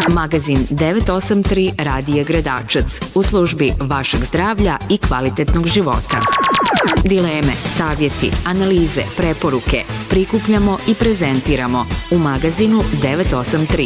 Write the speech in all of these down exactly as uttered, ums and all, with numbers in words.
Magazin devet osam tri Radija Gradačac u službi vašeg zdravlja i kvalitetnog života. Dileme, savjeti, analize, preporuke prikupljamo i prezentiramo u Magazinu devet osam tri.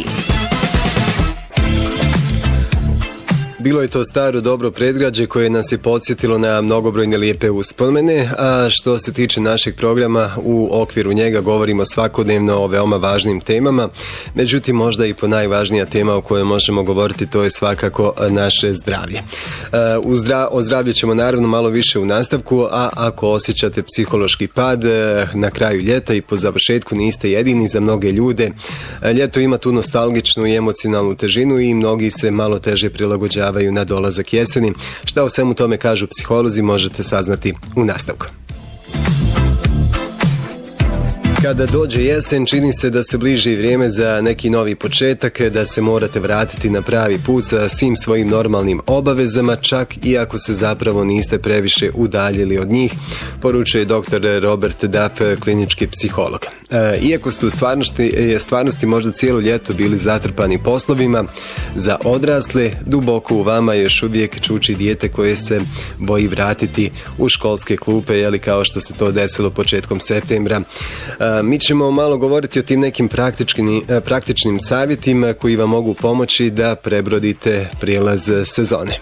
Bilo je to staro dobro predgrađe koje nas je podsjetilo na mnogobrojne lijepe uspomene, a što se tiče našeg programa, u okviru njega govorimo svakodnevno o veoma važnim temama, međutim možda i po najvažnija tema o kojoj možemo govoriti, to je svakako naše zdravlje. U zdra- o zdravlju ćemo naravno malo više u nastavku, a ako osjećate psihološki pad na kraju ljeta i po završetku, niste jedini. Za mnoge ljude ljeto ima tu nostalgičnu i emocionalnu težinu i mnogi se malo teže prilagođavaju na dolazak jeseni. Šta o svemu tome kažu psiholozi možete saznati u nastavku. Kada dođe jesen, čini se da se bliži vrijeme za neki novi početak, da se morate vratiti na pravi put sa svim svojim normalnim obavezama, čak i ako se zapravo niste previše udaljili od njih, poručuje doktor Robert Duff, klinički psiholog. E, iako ste u stvarnosti, stvarnosti možda cijelo ljeto bili zatrpani poslovima, za odrasle duboko u vama još uvijek čuči dijete koje se boji vratiti u školske klupe, jeli, kao što se to desilo početkom septembra. E, Mi ćemo malo govoriti o tim nekim praktičnim, praktičnim savjetima koji vam mogu pomoći da prebrodite prijelaz sezone.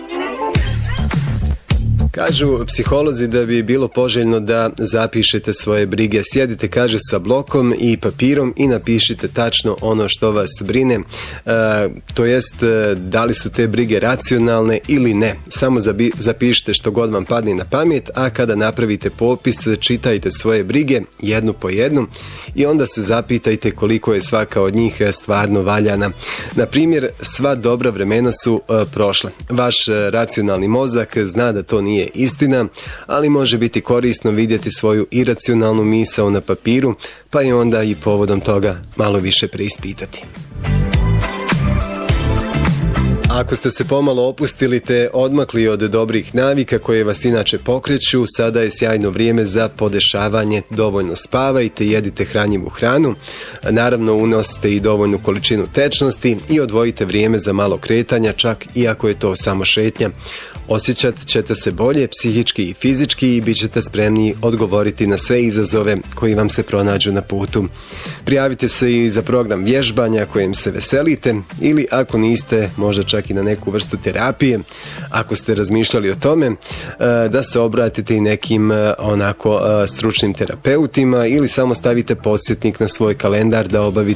Kažu psiholozi da bi bilo poželjno da zapišete svoje brige. Sjedite, kaže, sa blokom i papirom i napišite tačno ono što vas brine. E, to jest, da li su te brige racionalne ili ne. Samo zabi, zapišite što god vam padne na pamet, a kada napravite popis, čitajte svoje brige jednu po jednu i onda se zapitajte koliko je svaka od njih stvarno valjana. Na primjer, sva dobra vremena su e, prošla. Vaš racionalni mozak zna da to nije istina, ali može biti korisno vidjeti svoju iracionalnu misao na papiru, pa i onda i povodom toga malo više preispitati. Ako ste se pomalo opustili te odmakli od dobrih navika koje vas inače pokreću, sada je sjajno vrijeme za podešavanje. Dovoljno spavajte, jedite hranjivu hranu, naravno unosite i dovoljnu količinu tečnosti i odvojite vrijeme za malo kretanja, čak i ako je to samo šetnja. Osjećat ćete se bolje psihički i fizički i bit ćete spremni odgovoriti na sve izazove koji vam se pronađu na putu. Prijavite se i za program vježbanja kojem se veselite ili ako niste, možda čak i na neku vrstu terapije, ako ste razmišljali o tome, da se obratite i nekim onako stručnim terapeutima ili samo stavite podsjetnik na svoj kalendar da obavite